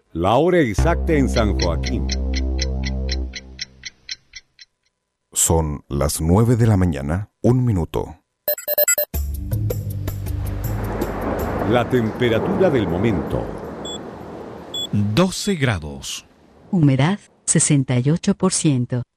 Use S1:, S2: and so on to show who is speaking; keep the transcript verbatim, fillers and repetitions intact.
S1: La hora exacta en San Joaquín.
S2: Son las nueve de la mañana, un minuto.
S1: La temperatura del momento.
S3: doce grados.
S4: Humedad sesenta y ocho por ciento.